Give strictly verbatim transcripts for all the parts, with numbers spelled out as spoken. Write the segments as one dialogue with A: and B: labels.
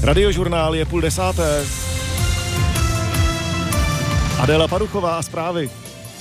A: Radiožurnál je půl desáté. Adéla Paruchová a zprávy.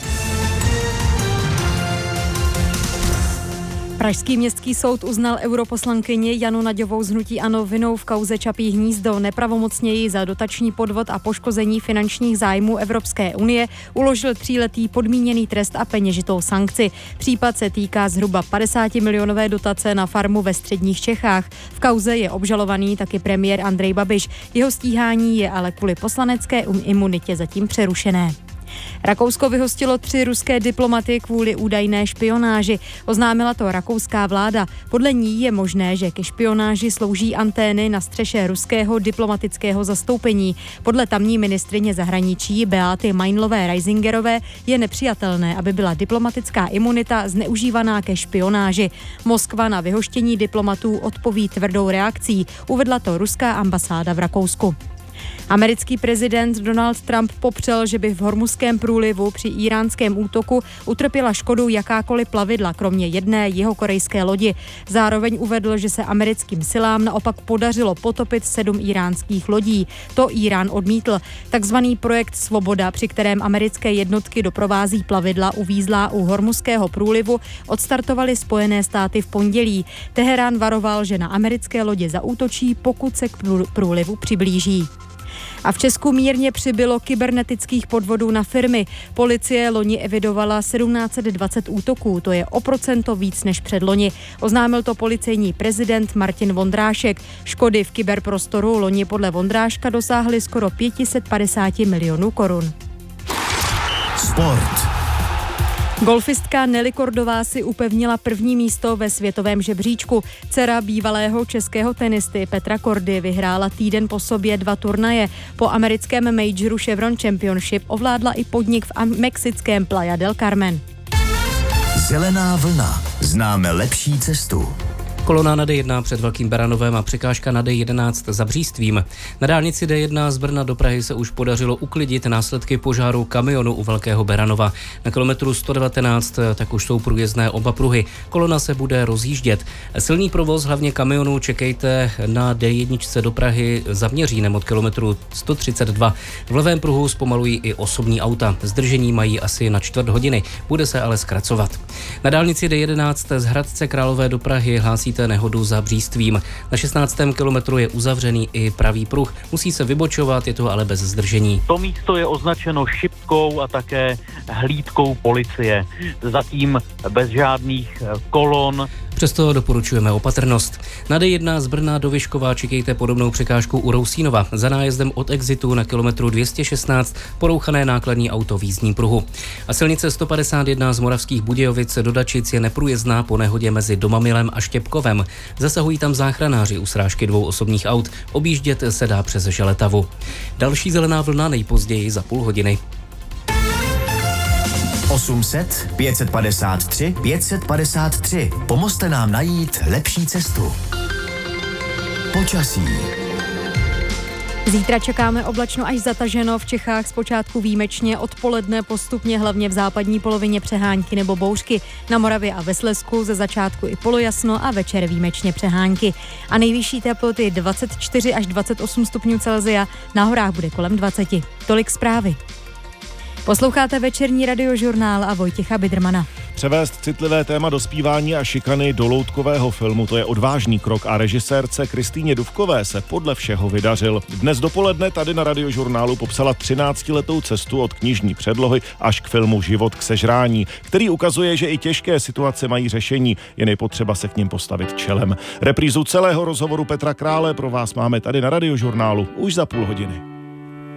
B: Pražský městský soud uznal europoslankyni Janu Naďovou z hnutí ANO vinou v kauze Čapí hnízdo. Nepravomocněji za dotační podvod a poškození finančních zájmů Evropské unie uložil tříletý podmíněný trest a peněžitou sankci. Případ se týká zhruba padesátimilionové dotace na farmu ve středních Čechách. V kauze je obžalovaný taky premiér Andrej Babiš. Jeho stíhání je ale kvůli poslanecké imunitě zatím přerušené. Rakousko vyhostilo tři ruské diplomaty kvůli údajné špionáži. Oznámila to rakouská vláda. Podle ní je možné, že ke špionáži slouží antény na střeše ruského diplomatického zastoupení. Podle tamní ministryně zahraničí Beaty Meinlové-Reisingerové je nepřijatelné, aby byla diplomatická imunita zneužívaná ke špionáži. Moskva na vyhoštění diplomatů odpoví tvrdou reakcí, uvedla to ruská ambasáda v Rakousku. Americký prezident Donald Trump popřel, že by v Hormuzském průlivu při íránském útoku utrpěla škodu jakákoliv plavidla, kromě jedné jihokorejské lodi. Zároveň uvedl, že se americkým silám naopak podařilo potopit sedm íránských lodí. To Írán odmítl. Takzvaný projekt Svoboda, při kterém americké jednotky doprovází plavidla uvízlá u Hormuzského průlivu, odstartovaly Spojené státy v pondělí. Teherán varoval, že na americké lodě zaútočí, pokud se k průlivu přiblíží. A v Česku mírně přibylo kybernetických podvodů na firmy. Policie loni evidovala sedmnáct set dvacet útoků, to je o procento víc než předloni. Oznámil to policejní prezident Martin Vondrášek. Škody v kyberprostoru loni podle Vondráška dosáhly skoro pět set padesát milionů korun.
C: Sport.
B: Golfistka Nelly Kordová si upevnila první místo ve světovém žebříčku. Dcera bývalého českého tenisty Petra Kordy vyhrála týden po sobě dva turnaje. Po americkém majoru Chevron Championship ovládla i podnik v mexickém Playa del Carmen.
C: Zelená vlna. Známe lepší cestu.
D: Kolona na D jedna před Velkým Baranovem a překážka na D jedenáct za Břístvím. Na dálnici D jedna z Brna do Prahy se už podařilo uklidit následky požáru kamionu u Velkého Beranova. Na kilometru sto devatenáct tak už jsou průjezdné oba pruhy. Kolona se bude rozjíždět. Silný provoz, hlavně kamionů, čekejte na D jedna do Prahy za Měřínem od kilometru sto třicet dva. V levém pruhu zpomalují i osobní auta. Zdržení mají asi na čtvrt hodiny. Bude se ale zkracovat. Na dálnici D jedenáct z Hradce Králové do Prahy hlásí nehodu za Břístvím. Na šestnáctém kilometru je uzavřený i pravý pruh. Musí se vybočovat, je to ale bez zdržení.
E: To místo je označeno šipkou a také hlídkou policie. Zatím bez žádných kolon.
D: Přesto doporučujeme opatrnost. Na D jedna z Brna do Vyškova čekejte podobnou překážku u Rousínova. Za nájezdem od exitu na kilometru dvě stě šestnáct porouchané nákladní auto v jízdním pruhu. A silnice sto padesát jedna z Moravských Budějovic do Dačic je neprůjezdná po nehodě mezi Domamilem a Štěpkovem. Zasahují tam záchranáři u srážky dvou osobních aut. Objíždět se dá přes Želetavu. Další zelená vlna nejpozději za půl hodiny.
C: osm set, pět set padesát tři, pět set padesát tři. Pomozte nám najít lepší cestu. Počasí.
B: Zítra čekáme oblačno až zataženo, v Čechách zpočátku výjimečně, odpoledne postupně hlavně v západní polovině přehánky nebo bouřky. Na Moravě a ve Slezsku ze začátku i polojasno a večer výjimečně přehánky. A nejvyšší teploty dvacet čtyři až dvacet osm stupňů Celsia, na horách bude kolem dvacet. Tolik zprávy. Posloucháte večerní radiožurnál a Vojtěcha Bidrmana.
A: Převést citlivé téma dospívání a šikany do loutkového filmu, to je odvážný krok a režisérce Kristýně Dufkové se podle všeho vydařil. Dnes dopoledne tady na radiožurnálu popsala třináctiletou cestu od knižní předlohy až k filmu Život k sežrání, který ukazuje, že i těžké situace mají řešení, jen je potřeba se k nim postavit čelem. Reprízu celého rozhovoru Petra Krále pro vás máme tady na radiožurnálu už za půl hodiny.